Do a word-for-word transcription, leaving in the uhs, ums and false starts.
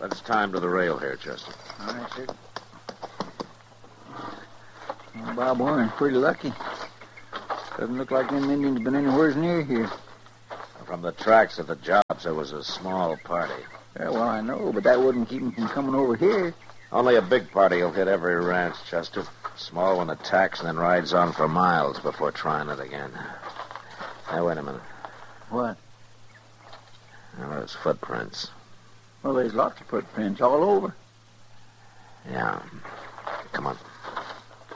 Let's tie him to the rail here, Chester. All right, sir. Well, Bob Warren's pretty lucky. Doesn't look like them Indians been anywhere near here. From the tracks of the jobs, there was a small party. Yeah, well, I know, but that wouldn't keep them from coming over here. Only a big party will hit every ranch, Chester. Small one attacks and then rides on for miles before trying it again. Now, wait a minute. What? Now, there's footprints. Well, there's lots of footprints all over. Yeah. Come on.